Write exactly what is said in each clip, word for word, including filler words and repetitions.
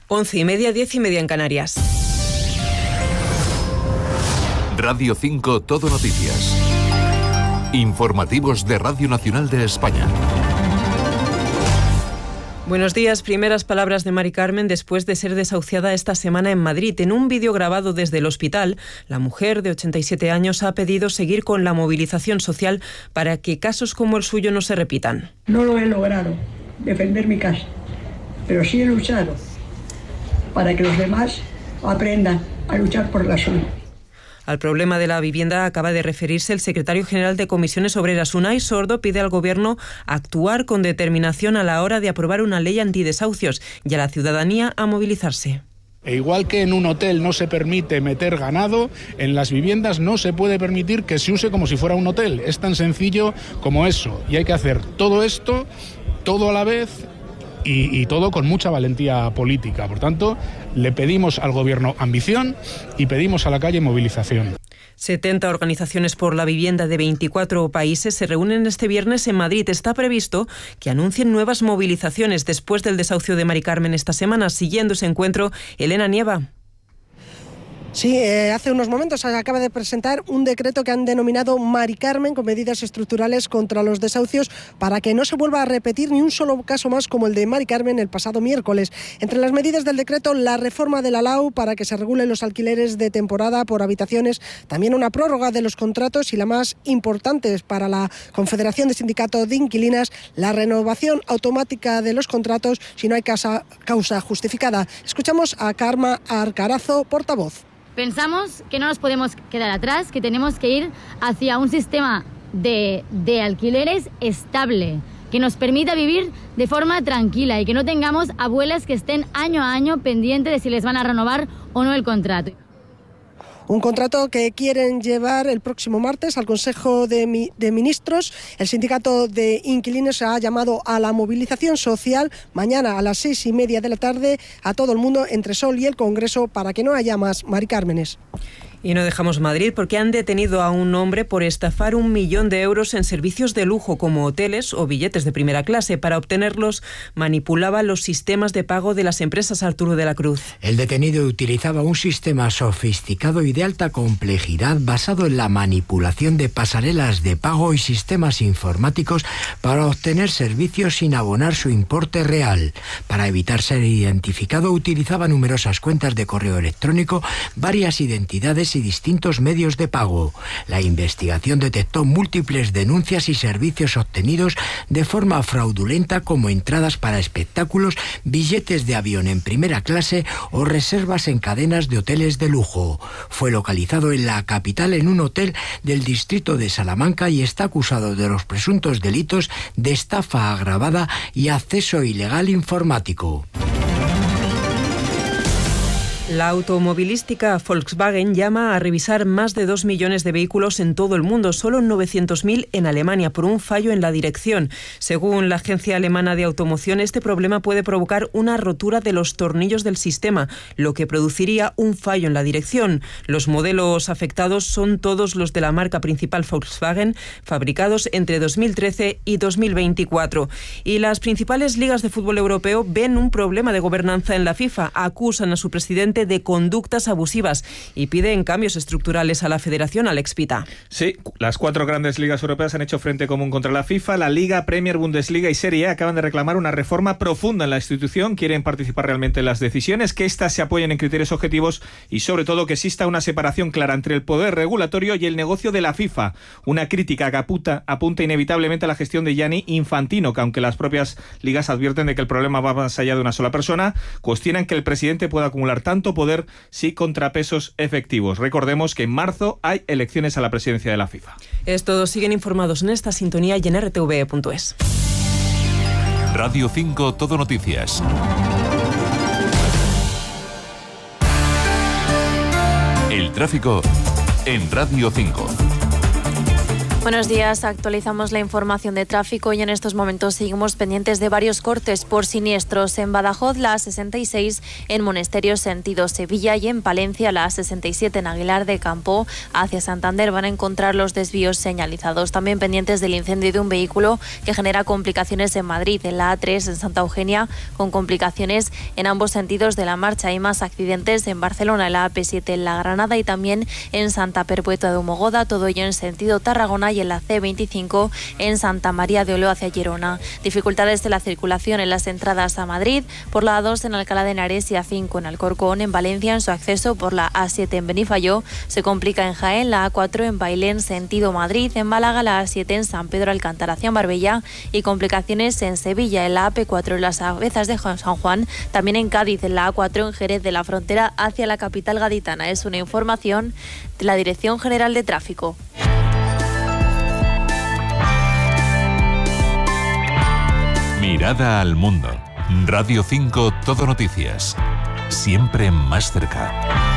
Once y media, diez y media en Canarias. Radio cinco Todo Noticias. Informativos de Radio Nacional de España. Buenos días. Primeras palabras de Mari Carmen después de ser desahuciada esta semana en Madrid. En un vídeo grabado desde el hospital, la mujer de ochenta y siete años ha pedido seguir con la movilización social para que casos como el suyo no se repitan. No lo he logrado, defender mi casa, pero sí he luchado para que los demás aprendan a luchar por la suya. Al problema de la vivienda acaba de referirse el secretario general de Comisiones Obreras. Unai Sordo pide al Gobierno actuar con determinación a la hora de aprobar una ley antidesahucios y a la ciudadanía a movilizarse. E igual que en un hotel no se permite meter ganado, en las viviendas no se puede permitir que se use como si fuera un hotel. Es tan sencillo como eso. Y hay que hacer todo esto, todo a la vez y, y todo con mucha valentía política. Por tanto, le pedimos al Gobierno ambición y pedimos a la calle movilización. setenta organizaciones por la vivienda de veinticuatro países se reúnen este viernes en Madrid. Está previsto que anuncien nuevas movilizaciones después del desahucio de Mari Carmen esta semana. Siguiendo ese encuentro, Elena Nieva. Sí, eh, hace unos momentos acaba de presentar un decreto que han denominado Mari Carmen, con medidas estructurales contra los desahucios para que no se vuelva a repetir ni un solo caso más como el de Mari Carmen el pasado miércoles. Entre las medidas del decreto, la reforma de la L A U para que se regulen los alquileres de temporada por habitaciones, también una prórroga de los contratos y la más importante para la Confederación de Sindicatos de Inquilinas, la renovación automática de los contratos si no hay causa, causa justificada. Escuchamos a Karma Arcarazo, portavoz. Pensamos que no nos podemos quedar atrás, que tenemos que ir hacia un sistema de, de alquileres estable, que nos permita vivir de forma tranquila y que no tengamos abuelas que estén año a año pendientes de si les van a renovar o no el contrato. Un contrato que quieren llevar el próximo martes al Consejo de, Mi- de Ministros. El sindicato de inquilinos ha llamado a la movilización social mañana a las seis y media de la tarde a todo el mundo entre Sol y el Congreso para que no haya más Mari Cármenes. Y no dejamos Madrid porque han detenido a un hombre por estafar un millón de euros en servicios de lujo como hoteles o billetes de primera clase. Para obtenerlos manipulaba los sistemas de pago de las empresas Arturo de la Cruz. El detenido utilizaba un sistema sofisticado y de alta complejidad basado en la manipulación de pasarelas de pago y sistemas informáticos para obtener servicios sin abonar su importe real. Para evitar ser identificado utilizaba numerosas cuentas de correo electrónico, varias identidades y distintos medios de pago. La investigación detectó múltiples denuncias y servicios obtenidos de forma fraudulenta, como entradas para espectáculos, billetes de avión en primera clase o reservas en cadenas de hoteles de lujo. Fue localizado en la capital en un hotel del distrito de Salamanca y está acusado de los presuntos delitos de estafa agravada y acceso ilegal informático. La automovilística Volkswagen llama a revisar más de dos millones de vehículos en todo el mundo, solo novecientos mil en Alemania, por un fallo en la dirección. Según la agencia alemana de automoción, este problema puede provocar una rotura de los tornillos del sistema, lo que produciría un fallo en la dirección. Los modelos afectados son todos los de la marca principal Volkswagen, fabricados entre dos mil trece y dos mil veinticuatro. Y las principales ligas de fútbol europeo ven un problema de gobernanza en la FIFA, acusan a su presidente de conductas abusivas y piden cambios estructurales a la federación. Alex Pita. Sí, las cuatro grandes ligas europeas han hecho frente común contra la FIFA. La Liga, Premier, Bundesliga y Serie A acaban de reclamar una reforma profunda en la institución. Quieren participar realmente en las decisiones, que éstas se apoyen en criterios objetivos y sobre todo que exista una separación clara entre el poder regulatorio y el negocio de la FIFA. Una crítica que apunta, apunta inevitablemente a la gestión de Gianni Infantino, que aunque las propias ligas advierten de que el problema va más allá de una sola persona, cuestionan que el presidente pueda acumular tanto poder sí contrapesos efectivos. Recordemos que en marzo hay elecciones a la presidencia de la FIFA. Es todo. Siguen informados en esta sintonía y en r t v punto es. Radio cinco Todo Noticias. El tráfico en Radio cinco. Buenos días, actualizamos la información de tráfico y en estos momentos seguimos pendientes de varios cortes por siniestros. En Badajoz, la A sesenta y seis en Monesterio sentido Sevilla y en Palencia, la A sesenta y siete en Aguilar de Campo hacia Santander van a encontrar los desvíos señalizados. También pendientes del incendio de un vehículo que genera complicaciones en Madrid, en la A tres en Santa Eugenia, con complicaciones en ambos sentidos de la marcha. Hay más accidentes en Barcelona, en la A P siete en La Granada y también en Santa Perpetua de Humogoda, todo ello en sentido Tarragona, y en la C veinticinco en Santa María de Oleo hacia Girona. Dificultades de la circulación en las entradas a Madrid, por la A dos en Alcalá de Henares y A cinco en Alcorcón. En Valencia, en su acceso por la A siete en Benifayó, se complica en Jaén, la A cuatro en Bailén sentido Madrid, en Málaga la A siete en San Pedro Alcántara hacia Marbella y complicaciones en Sevilla, en la A P cuatro en las Avezas de San Juan, también en Cádiz, en la A cuatro en Jerez de la Frontera hacia la capital gaditana. Es una información de la Dirección General de Tráfico. Mirada al mundo. Radio cinco Todo Noticias. Siempre más cerca.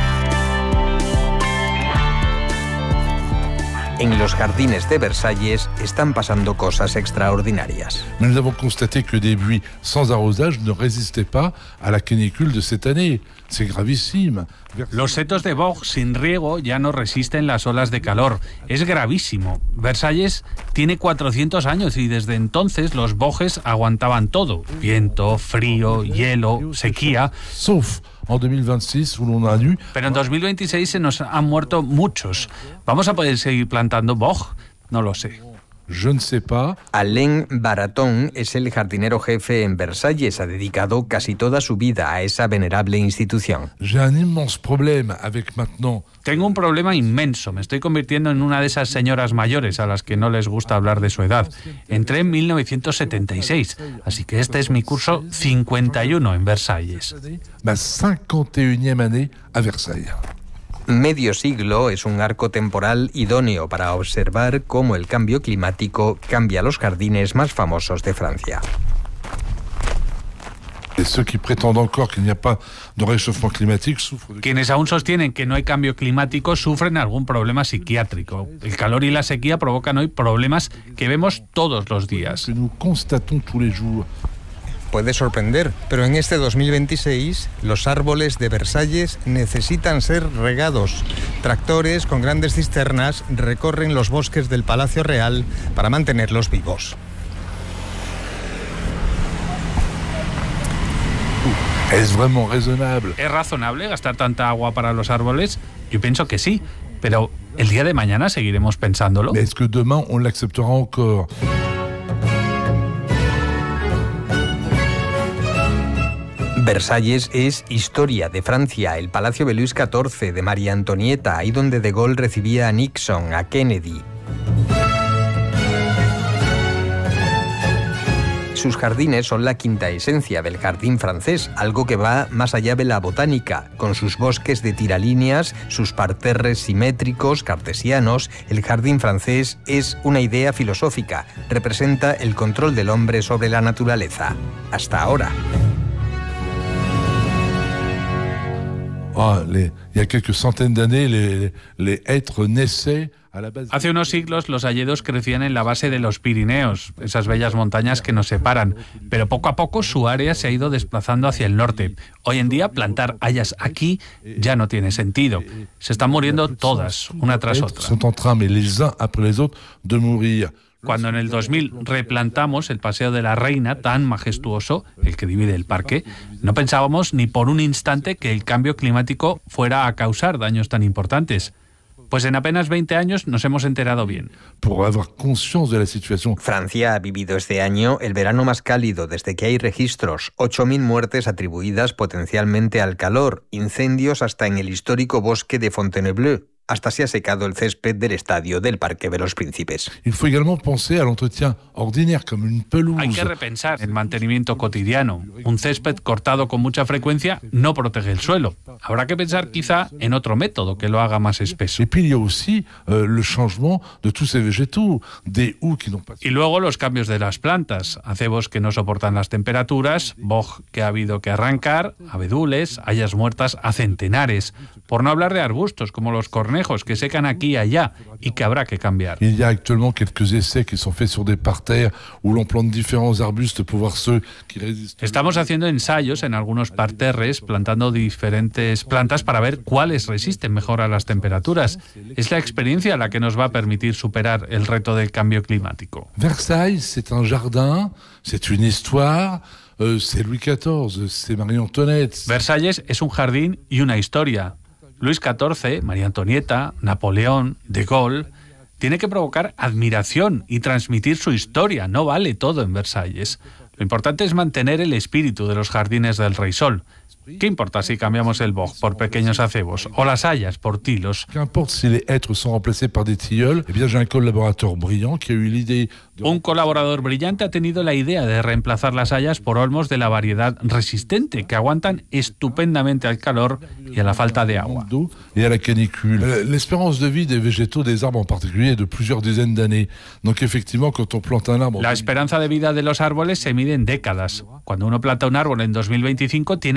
En los jardines de Versalles están pasando cosas extraordinarias. Nous avons constaté que des buis sans arrosage ne résistaient pas à la canicule de cette année. C'est gravissime. Los setos de boj sin riego ya no resisten las olas de calor. Es gravísimo. Versalles tiene cuatrocientos años y desde entonces los bojes aguantaban todo. Viento, frío, hielo, sequía. Sauf en dos mil veintiséis, où l'on a eu... Pero en dos mil veintiséis se nos han muerto muchos. ¿Vamos a poder seguir plantando boj? No lo sé. Je ne sais pas. Alain Baraton es el jardinero jefe en Versalles. Ha dedicado casi toda su vida a esa venerable institución. J'ai un immense problème avec maintenant. Tengo un problema inmenso. Me estoy convirtiendo en una de esas señoras mayores a las que no les gusta hablar de su edad. Entré en mil novecientos setenta y seis, así que este es mi curso cincuenta y uno en Versalles. Ma cinquante et unième année à Versailles. Medio siglo es un arco temporal idóneo para observar cómo el cambio climático cambia los jardines más famosos de Francia. Quienes aún sostienen que no hay cambio climático sufren algún problema psiquiátrico. El calor y la sequía provocan hoy problemas que vemos todos los días. Puede sorprender, pero en este dos mil veintiséis los árboles de Versalles necesitan ser regados. Tractores con grandes cisternas recorren los bosques del Palacio Real para mantenerlos vivos. ¿Es vraiment raisonnable? ¿Es razonable gastar tanta agua para los árboles? Yo pienso que sí, pero ¿el día de mañana seguiremos pensándolo? ¿Es que demain on l'acceptera encore? Versalles es historia de Francia, el Palacio de Luis catorce, de María Antonieta, ahí donde De Gaulle recibía a Nixon, a Kennedy. Sus jardines son la quinta esencia del jardín francés, algo que va más allá de la botánica. Con sus bosques de tiralíneas, sus parterres simétricos, cartesianos, el jardín francés es una idea filosófica, representa el control del hombre sobre la naturaleza. Hasta ahora. Ah, les, il y a quelques centaines d'années, les, les hêtres naissaient à la base. Hace unos siglos los hayedos crecían en la base de los Pirineos, esas bellas montañas que nos separan, pero poco a poco su área se ha ido desplazando hacia el norte. Hoy en día plantar hayas aquí ya no tiene sentido. Se están muriendo todas, una tras otra. Sont en train, mais les uns après les autres, de mourir. Cuando en el dos mil replantamos el Paseo de la Reina, tan majestuoso, el que divide el parque, no pensábamos ni por un instante que el cambio climático fuera a causar daños tan importantes. Pues en apenas veinte años nos hemos enterado bien. Francia ha vivido este año el verano más cálido desde que hay registros. ocho mil muertes atribuidas potencialmente al calor, incendios hasta en el histórico bosque de Fontainebleau. Hasta se ha secado el césped del estadio del Parque de los Príncipes. Il faut également penser à l'entretien ordinaire comme une pelouse. Hay que repensar el mantenimiento cotidiano. Un césped cortado con mucha frecuencia no protege el suelo. Habrá que pensar quizá en otro método que lo haga más espeso. Et puis il y a aussi euh, le changement de tous ces végétaux, des houes qui n'ont pas. Y luego los cambios de las plantas, acebos que no soportan las temperaturas, boj que ha habido que arrancar, abedules, hayas muertas a centenares. Por no hablar de arbustos, como los cornejos, que secan aquí y allá y que habrá que cambiar. Il y a actuellement quelques essais qui sont faits sur des parterres où l'on plante différents arbustes pour voir ceux qui résistent. Estamos haciendo ensayos en algunos parterres, plantando diferentes plantas para ver cuáles resisten mejor a las temperaturas. Es la experiencia la que nos va a permitir superar el reto del cambio climático. Versailles, c'est un jardin, c'est une histoire. Euh, c'est Louis catorze, c'est Marie-Antoinette. Versalles es un jardín y una historia. Luis catorce, María Antonieta, Napoleón, De Gaulle. Tiene que provocar admiración y transmitir su historia. No vale todo en Versalles. Lo importante es mantener el espíritu de los jardines del Rey Sol. ¿Qué importa si cambiamos el boj por pequeños acebos o las hayas por tilos? Qu'importe si les hêtres sont remplacés par des tilleuls, eh bien j'ai un collaborateur brillant qui a eu l'idée. Un colaborador brillante ha tenido la idea de reemplazar las hayas por olmos de la variedad resistente, que aguantan estupendamente al calor y a la falta de agua. Et à la canicule. L'espérance de vie des végétaux, des arbres en particulier, est de plusieurs dizaines d'années. Donc effectivement, quand on plante un arbre... La esperanza de vida de los árboles se mide en décadas. Cuando uno planta un árbol en dos mil veinticinco, tiene